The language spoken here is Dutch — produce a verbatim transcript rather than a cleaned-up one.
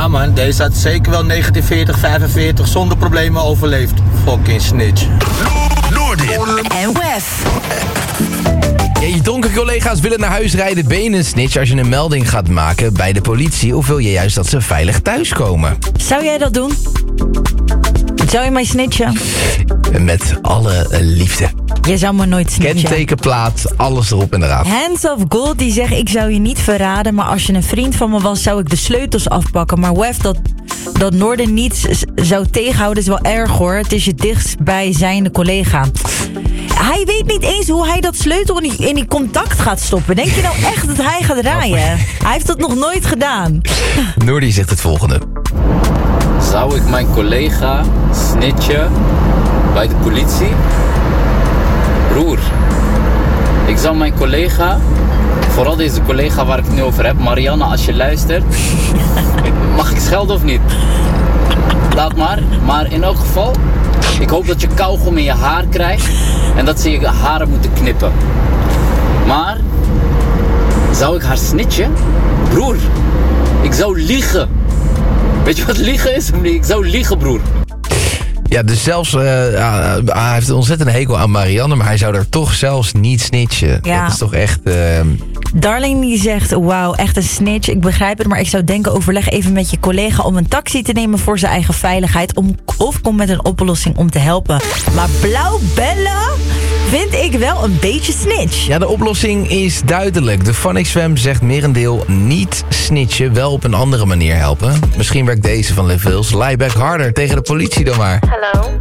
Ja man, deze had zeker wel negentien veertig, vijfenveertig zonder problemen overleefd. Fucking snitch. Noordin en Wef. Ja, je dronken collega's willen naar huis rijden. Ben je een snitch als je een melding gaat maken bij de politie? Of wil je juist dat ze veilig thuiskomen? Zou jij dat doen? Zou je mij snitchen? Met alle liefde. Je zou me nooit snitchen. Kentekenplaat, alles erop en eraf. Hands of God die zegt, ik zou je niet verraden, maar als je een vriend van me was, zou ik de sleutels afpakken. Maar Wef, dat, dat Noorden niet zou tegenhouden is wel erg hoor. Het is je dichtstbijzijnde collega. Hij weet niet eens hoe hij dat sleutel in die, in die contact gaat stoppen. Denk je nou echt dat hij gaat draaien? Hij heeft dat nog nooit gedaan. Noordi zegt het volgende. Zou ik mijn collega snitchen bij de politie? Broer, ik zou mijn collega, vooral deze collega waar ik het nu over heb, Marianne, als je luistert, mag ik schelden of niet? Laat maar, maar in elk geval, ik hoop dat je kauwgom in je haar krijgt en dat ze je haren moeten knippen. Maar, zou ik haar snitchen? Broer, ik zou liegen. Weet je wat liegen is? Ik zou liegen, broer. Ja, dus zelfs, uh, uh, hij heeft een ontzettende hekel aan Marianne, maar hij zou er toch zelfs niet snitchen. Ja. Dat is toch echt... Uh... Darling die zegt, wauw, echt een snitch. Ik begrijp het, maar ik zou denken, overleg even met je collega om een taxi te nemen voor zijn eigen veiligheid. Om, of kom met een oplossing om te helpen. Maar blauw bellen vind ik wel een beetje snitch. Ja, de oplossing is duidelijk. De Phonics Fam zegt merendeel niet snitchen, wel op een andere manier helpen. Misschien werkt deze van Levels. Lie back harder tegen de politie dan maar. Hallo,